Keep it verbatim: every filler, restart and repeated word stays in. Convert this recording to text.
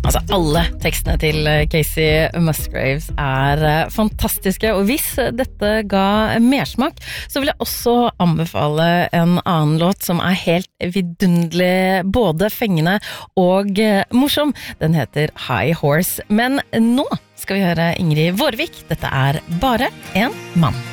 Altså, alle tekstene til Casey Musgraves er fantastiske, og hvis dette ga mersmak, så vil jeg også anbefale en annen låt som er helt vidunderlig, både fengende og morsom. Den heter High Horse, men nå skal vi høre Ingrid Vårvik. Dette er Bare en mann.